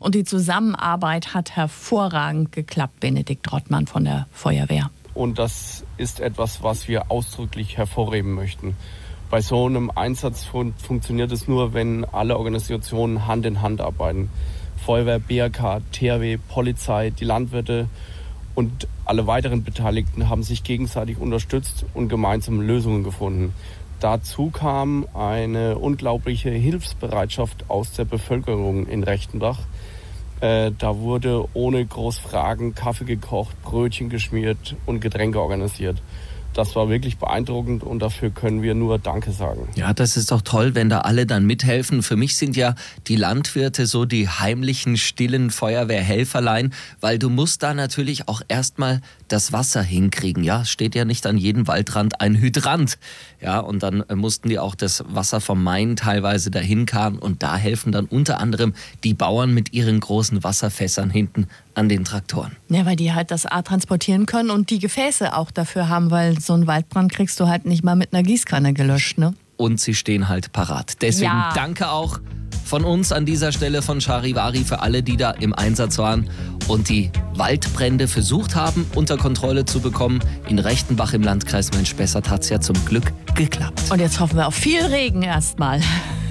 Und die Zusammenarbeit hat hervorragend geklappt, Benedikt Rottmann von der Feuerwehr. Und das ist etwas, was wir ausdrücklich hervorheben möchten. Bei so einem Einsatz funktioniert es nur, wenn alle Organisationen Hand in Hand arbeiten. Feuerwehr, BAK, THW, Polizei, die Landwirte und alle weiteren Beteiligten haben sich gegenseitig unterstützt und gemeinsam Lösungen gefunden. Dazu kam eine unglaubliche Hilfsbereitschaft aus der Bevölkerung in Rechtenbach. Da wurde ohne groß Fragen Kaffee gekocht, Brötchen geschmiert und Getränke organisiert. Das war wirklich beeindruckend und dafür können wir nur Danke sagen. Ja, das ist doch toll, wenn da alle dann mithelfen. Für mich sind ja die Landwirte so die heimlichen, stillen Feuerwehrhelferlein, weil du musst da natürlich auch erstmal das Wasser hinkriegen. Ja, es steht ja nicht an jedem Waldrand ein Hydrant. Ja, und dann mussten die auch das Wasser vom Main teilweise dahin karren und da helfen dann unter anderem die Bauern mit ihren großen Wasserfässern hinten an den Traktoren. Ja, weil die halt das A transportieren können und die Gefäße auch dafür haben, weil so einen Waldbrand kriegst du halt nicht mal mit einer Gießkanne gelöscht, ne? Und sie stehen halt parat. Deswegen danke auch von uns an dieser Stelle von Charivari für alle, die da im Einsatz waren und die Waldbrände versucht haben, unter Kontrolle zu bekommen. In Rechtenbach im Landkreis Main-Spessart hat es ja zum Glück geklappt. Und jetzt hoffen wir auf viel Regen erstmal.